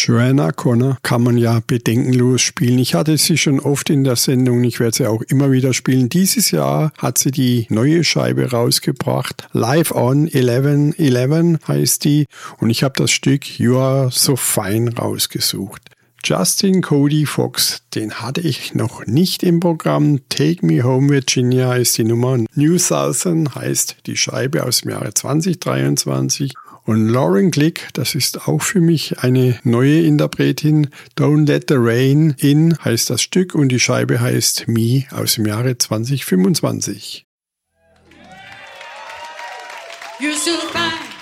Joanna Connor kann man ja bedenkenlos spielen. Ich hatte sie schon oft in der Sendung, ich werde sie auch immer wieder spielen. Dieses Jahr hat sie die neue Scheibe rausgebracht. Live on 11/11 heißt die und ich habe das Stück You Are So Fine rausgesucht. Justin Cody Fox, den hatte ich noch nicht im Programm. Take Me Home Virginia ist die Nummer. New Southern heißt die Scheibe aus dem Jahre 2023. Und Lauren Glick, das ist auch für mich eine neue Interpretin. Don't Let the Rain In heißt das Stück und die Scheibe heißt Me aus dem Jahre 2025. You're so fine.